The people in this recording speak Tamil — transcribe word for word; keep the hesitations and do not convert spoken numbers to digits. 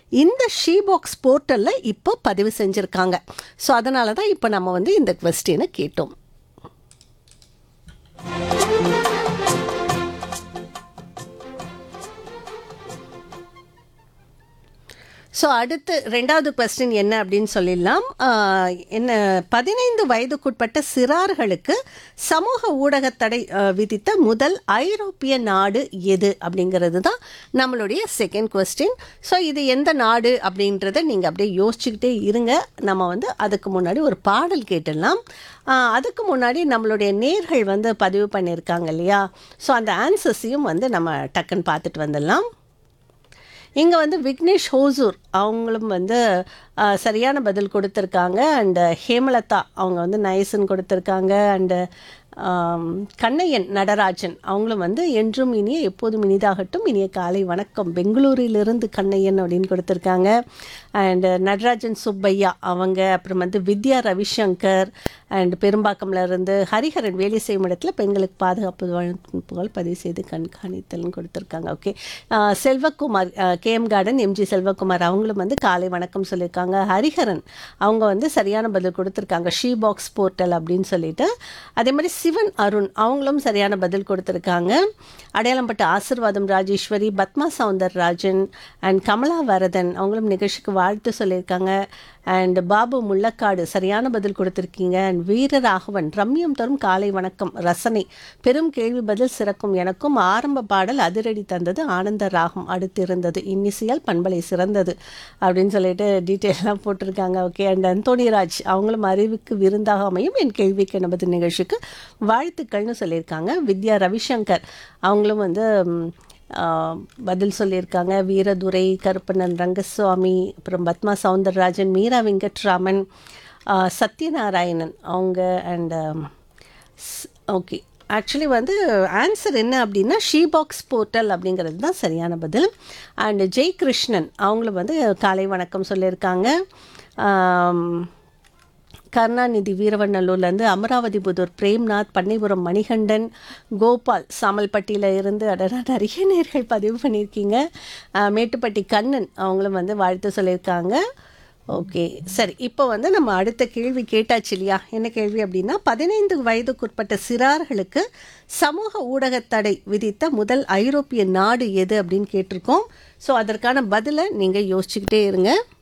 இந்த ஷீ பாக்ஸ் போர்ட்டலில் இப்போ பதிவு செஞ்சுருக்காங்க. ஸோ அதனால தான் இப்போ நம்ம வந்து இந்த கொஸ்டினை கேட்டோம். ஸோ அடுத்து ரெண்டாவது கொஸ்டின் என்ன அப்படின்னு சொல்லிடலாம். ஆஹ் என்ன பதினைந்து வயதுக்குட்பட்ட சிறார்களுக்கு சமூக ஊடகத்தடை ஆஹ் விதித்த முதல் ஐரோப்பிய நாடு எது அப்படிங்கிறது தான் நம்மளுடைய செகண்ட் கொஸ்டின். ஸோ இது எந்த நாடு அப்படின்றத நீங்கள் அப்படியே யோசிச்சுக்கிட்டே இருங்க. நம்ம வந்து அதுக்கு முன்னாடி ஒரு பாடல் கேட்டுடலாம். ஆஹ் அதுக்கு முன்னாடி நம்மளுடைய நேர்கள் வந்து பதிவு பண்ணியிருக்காங்க இல்லையா, ஸோ அந்த ஆன்சர்ஸையும் வந்து நம்ம டக்குன்னு பார்த்துட்டு வந்துடலாம். இங்கே வந்து விக்னேஷ் ஹோசூர் அவங்களும் வந்து அஹ், சரியான பதில் கொடுத்துருக்காங்க. அண்டு ஹேமலதா அவங்க வந்து நைஸ்ன்னு கொடுத்துருக்காங்க. அண்டு கண்ணையன் நடராஜன் அவங்களும் வந்து என்றும் இனிய எப்போதும் இனிதாகட்டும் இனிய காலை வணக்கம் பெங்களூரிலிருந்து கண்ணையன் அப்படின்னு கொடுத்துருக்காங்க. அண்டு நடராஜன் சுப்பையா அவங்க, அப்புறம் வந்து வித்யா ரவிசங்கர் அண்ட் பெரும்பாக்கம்ல இருந்து ஹரிஹரன் வேலை செய்யும் இடத்துல பெண்களுக்கு பாதுகாப்பு வழங்குகள் பதிவு செய்து கண்காணித்தல்னு கொடுத்துருக்காங்க. Okay, Selvakumar KM garden MG Selvakumar அவங்களும் வந்து காலை வணக்கம் சொல்லியிருக்காங்க. ஹரிஹரன் அவங்க வந்து சரியான பதில் கொடுத்துருக்காங்க, ஷீ பாக்ஸ் போர்ட்டல் அப்படின்னு சொல்லிட்டு. அதே மாதிரி சிவன் அருண் அவங்களும் சரியான பதில் கொடுத்துருக்காங்க. அடையாளம்பட்ட ஆசிர்வாதம் ராஜேஸ்வரி, பத்மா சவுந்தர் ராஜன் அண்ட் கமலா வரதன் அவங்களும் நிகழ்ச்சிக்கு வாழ்த்து சொல்லியிருக்காங்க. அண்ட் பாபு முள்ளக்காடு சரியான பதில் கொடுத்துருக்கீங்க. அண்ட் வீரராகவன் ரம்யம் தரும் காலை வணக்கம் ரசனை பெரும் கேள்வி பதில் சிறக்கும் எனக்கும் ஆரம்ப பாடல் அதிரடி தந்தது ஆனந்த ராகம் அடுத்து இருந்தது இன்னிசையால் பண்பலை சிறந்தது அப்படின்னு சொல்லிட்டு டீட்டெயிலாக போட்டிருக்காங்க. ஓகே, அண்ட் அந்தோணிராஜ் அவங்களும் அறிவுக்கு விருந்தாக அமையும் என் கேள்விக்கு நமது நிகழ்ச்சிக்கு வாழ்த்துக்கள்னு சொல்லியிருக்காங்க. வித்யா ரவிசங்கர் அவங்களும் வந்து ஆஹ், பதில் சொல்லியிருக்காங்க. வீரதுரை, கருப்பண்ணன் ரங்கசுவாமி, அப்புறம் பத்மா சவுந்தரராஜன், மீரா வெங்கட்ராமன், ஆஹ், சத்யநாராயணன் அவங்க. அண்ட் ஓகே, ஆக்சுவலி வந்து ஆன்சர் என்ன அப்படின்னா ஷீ பாக்ஸ் போர்ட்டல் அப்படிங்கிறது தான் சரியான பதில். அண்ட் ஜெய் கிருஷ்ணன் அவங்களும் வந்து காலை வணக்கம் சொல்லியிருக்காங்க. ஆம், கருணாநிதி வீரவநல்லூர்லேருந்து, அமராவதி புதூர் பிரேம்நாத், பண்ணைபுரம் மணிகண்டன், கோபால் சாமல்பட்டியில் இருந்து அடடா நிறைய நேர்கள் பதிவு பண்ணியிருக்கீங்க. அஹ், மேட்டுப்பட்டி கண்ணன் அவங்களும் வந்து வாழ்த்து சொல்லியிருக்காங்க. ஓகே, சரி, இப்போ வந்து நம்ம அடுத்த கேள்வி கேட்டாச்சு இல்லையா? என்ன கேள்வி அப்படின்னா பதினைந்து வயதுக்குட்பட்ட சிறார்களுக்கு சமூக ஊடகத்தடை விதித்த முதல் ஐரோப்பிய நாடு எது அப்படின்னு கேட்டிருக்கோம். ஸோ அதற்கான பதிலை நீங்கள் யோசிச்சுக்கிட்டே இருங்க.